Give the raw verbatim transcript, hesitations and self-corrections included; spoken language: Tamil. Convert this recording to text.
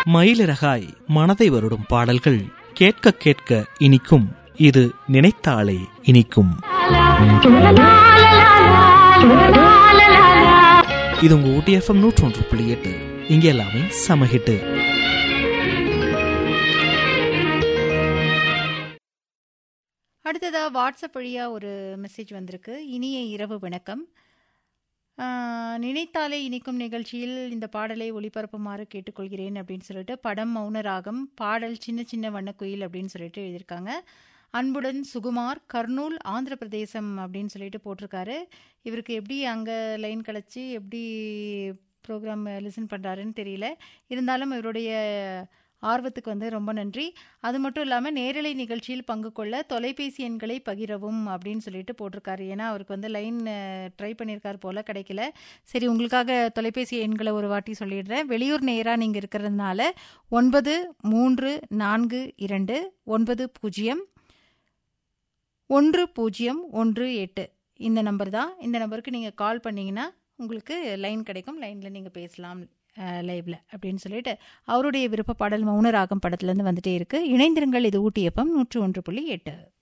மயிலிறகாய் மனதை வருடும் பாடல்கள் கேட்க கேட்க இனிக்கும். இது நினைத்தாலே இனிக்கும். இது உங்க ஊட்டி எஃப்எம் நூற்றி ஒன்று புள்ளி எட்டு. இங்க எல்லாமே சமஹிட்டு. அடுத்ததாக வாட்ஸ்அப் வழியாக ஒரு மெசேஜ் வந்திருக்கு. இனிய இரவு வணக்கம். நினைத்தாலே இனிக்கும் நிகழ்ச்சியில் இந்த பாடலை ஒளிபரப்புமாறு கேட்டுக்கொள்கிறேன் அப்படின்னு சொல்லிட்டு படம் மௌனராகம், பாடல் சின்ன சின்ன வண்ணக்குயில் அப்படின்னு சொல்லிட்டு எழுதியிருக்காங்க. அன்புடன் சுகுமார், கர்னூல், ஆந்திர பிரதேசம் அப்படின்னு சொல்லிட்டு போட்டிருக்காரு. இவருக்கு எப்படி அங்கே லைன் கிடச்சி எப்படி ப்ரோக்ராம் லிசன் பண்ணுறாருன்னு தெரியல. இருந்தாலும் இவருடைய ஆர்வத்துக்கு வந்து ரொம்ப நன்றி. அது மட்டும் இல்லாமல் நேரலை நிகழ்ச்சியில் பங்கு கொள்ள தொலைபேசி எண்களை பகிரவும் அப்படின்னு சொல்லிட்டு போட்டிருக்காரு. ஏன்னா அவருக்கு வந்து லைன் ட்ரை பண்ணியிருக்காரு போல், கிடைக்கல. சரி, உங்களுக்காக தொலைபேசி எண்களை ஒரு வாட்டி சொல்லிடுறேன். வெளியூர் நேராக நீங்கள் இருக்கிறதுனால ஒன்பது மூன்று நான்கு இரண்டு ஒன்பது பூஜ்ஜியம் ஒன்று பூஜ்ஜியம் ஒன்று எட்டு இந்த நம்பர் தான். இந்த நம்பருக்கு நீங்கள் கால் பண்ணிங்கன்னா உங்களுக்கு லைன் கிடைக்கும். லைனில் நீங்கள் பேசலாம் லைவ்ல அப்படின்னு சொல்லிட்டு அவருடைய விருப்ப பாடல் மௌனராகம் படத்துலேருந்து வந்துட்டே இருக்கு. இணைந்திருங்கள். இது ஊட்டி எஃப்எம் நூற்று ஒன்று புள்ளி எட்டு.